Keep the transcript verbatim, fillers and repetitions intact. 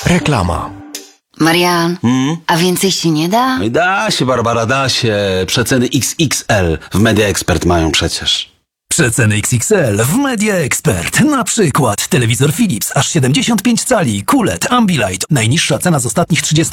Reklama. Marian, Hmm? a więcej się nie da? Da się, Barbara, da się. Przeceny X X L w Media Expert mają przecież. Przeceny X X L w Media Expert. Na przykład telewizor Philips aż siedemdziesiąt pięć cali, Q L E D, Ambilight. Najniższa cena z ostatnich trzydziestu